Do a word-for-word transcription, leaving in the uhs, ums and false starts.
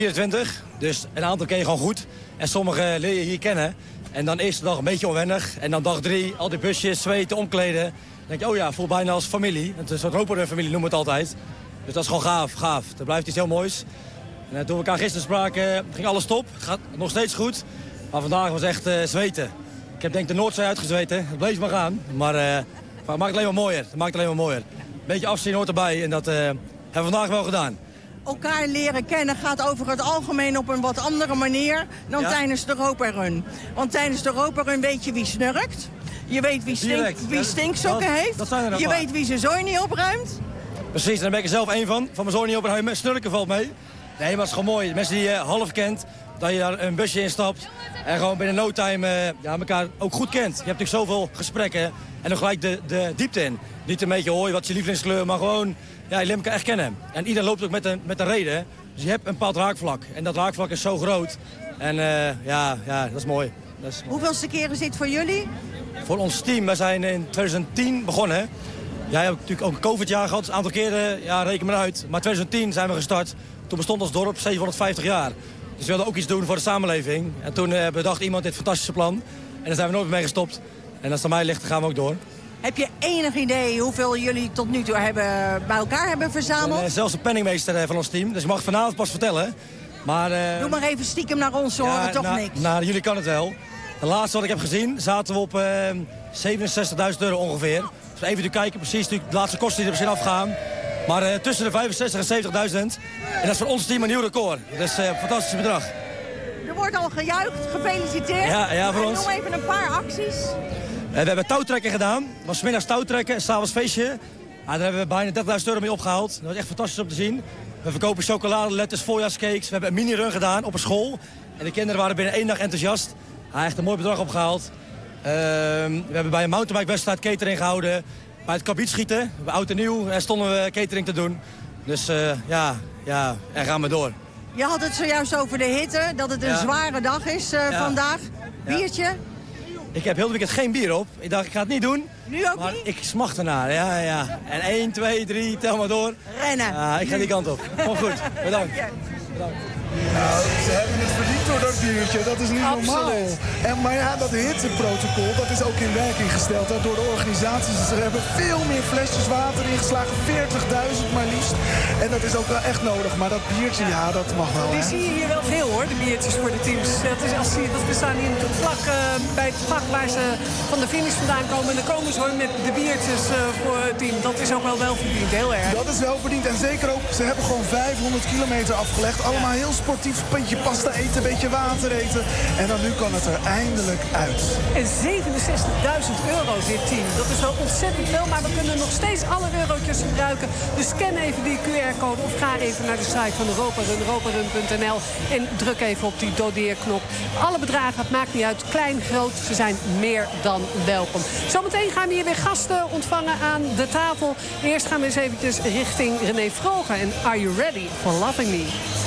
vierentwintig, dus een aantal ken je gewoon goed. En sommige leer je hier kennen. En dan eerste dag een beetje onwennig. En dan dag drie, al die busjes, zweten, omkleden. Dan denk je, oh ja, voel bijna als familie. Het is een soort Roperun-familie noemen we het altijd. Dus dat is gewoon gaaf, gaaf. Dat blijft iets heel moois. En toen we elkaar gisteren spraken, ging alles top. Gaat nog steeds goed. Maar vandaag was echt uh, zweten. Ik heb denk de Noordzee uitgezweten. Het bleef maar gaan. Maar uh, het maakt het alleen maar mooier. Het maakt het alleen maar mooier. Een beetje afzien hoort erbij. En dat uh, hebben we vandaag wel gedaan. Elkaar leren kennen gaat over het algemeen op een wat andere manier dan ja? tijdens de Roperun. Want tijdens de Roperun weet je wie snurkt. Je weet wie, stink, wie stinksokken ja, dat, heeft. Dat je paar. weet wie zijn zooi niet opruimt. Precies, daar ben ik er zelf één van. Van mijn zooi niet opruimen. Snurken valt mee. Nee, maar het is gewoon mooi. Mensen die je half kent, dat je daar een busje instapt. En gewoon binnen no time uh, ja, elkaar ook goed kent. Je hebt natuurlijk zoveel gesprekken. En dan gelijk de, de diepte in. Niet een beetje hooi, wat is je lievelingskleur, maar gewoon... Ja, je leert elkaar echt kennen. En iedereen loopt ook met een, met een reden. Dus je hebt een bepaald raakvlak. En dat raakvlak is zo groot. En uh, ja, ja, dat is mooi. Dat is... Hoeveelste keer is dit voor jullie? Voor ons team, we zijn in twintig tien begonnen. Jij hebt natuurlijk ook een COVID-jaar gehad. Dus een aantal keren, ja, reken maar uit. Maar twintig tien zijn we gestart. Toen bestond ons dorp zevenhonderdvijftig jaar. Dus we wilden ook iets doen voor de samenleving. En toen uh, bedacht iemand dit fantastische plan. En daar zijn we nooit meer mee gestopt. En als het aan mij ligt, dan gaan we ook door. Heb je enig idee hoeveel jullie tot nu toe hebben, bij elkaar hebben verzameld? En, uh, zelfs de penningmeester uh, van ons team. Dus je mag het vanavond pas vertellen. Maar, uh, Doe maar even stiekem naar ons, ze ja, horen toch na, niks. Nou, jullie kan het wel. De laatste wat ik heb gezien, zaten we op uh, zevenenzestigduizend euro ongeveer. Dus even kijken, precies de laatste kosten die er misschien afgaan. Maar uh, tussen de vijfenzestig en zeventigduizend. En dat is voor ons team een nieuw record. Dus uh, een fantastisch bedrag. Er wordt al gejuicht, gefeliciteerd. Ja, ja voor en ons. Noem even een paar acties. Uh, we hebben touwtrekken gedaan. Het was 's middags touwtrekken en 's avonds feestje. Ja, daar hebben we bijna dertigduizend euro mee opgehaald. Dat was echt fantastisch om te zien. We verkopen chocoladeletters, voorjaarscakes. We hebben een mini-run gedaan op een school. En de kinderen waren binnen één dag enthousiast. Ja, echt een mooi bedrag opgehaald. Uh, we hebben bij een mountainbike-wedstrijd catering gehouden. Bij het kabietschieten, bij oud en nieuw, en stonden we catering te doen. Dus uh, ja, ja, en gaan we door. Je had het zojuist over de hitte, dat het een ja. zware dag is uh, ja. vandaag. Biertje? Ja. Ik heb heel de weekend geen bier op. Ik dacht, ik ga het niet doen. Nu ook maar niet? Ik smacht ernaar, ja, ja. En één, twee, drie, tel maar door. Rennen. Ja, ik ga die kant op. Kom goed, bedankt. Bedankt. Nou, ze hebben het verdiend door dat biertje. Dat is niet Absoluut. normaal. En, maar ja, dat hitteprotocol, dat is ook in werking gesteld hè, door de organisaties. Ze hebben veel meer flesjes water ingeslagen. veertigduizend maar liefst. En dat is ook wel echt nodig. Maar dat biertje, ja, dat mag wel. Die zie je hier wel veel hoor, de biertjes voor de teams. Dat is, als die, we staan hier op het vlak, uh, bij het vlak waar ze van de finish vandaan komen. En dan komen ze hoor met de biertjes uh, voor het team. Dat is ook wel wel verdiend, heel erg. Dat is wel verdiend. En zeker ook, ze hebben gewoon vijfhonderd kilometer afgelegd. Allemaal heel sportief, een beetje pasta eten, een beetje water eten. En dan nu kan het er eindelijk uit. En zevenenzestigduizend euro dit team. Dat is wel ontzettend veel, maar we kunnen nog steeds alle eurotjes gebruiken. Dus scan even die Q R-code of ga even naar de site van de Roperun, roperun punt n l. En druk even op die doneerknop. Alle bedragen, het maakt niet uit, klein, groot, ze zijn meer dan welkom. Zometeen gaan we hier weer gasten ontvangen aan de tafel. Eerst gaan we eens eventjes richting René Vroger. En Are You Ready for Loving Me?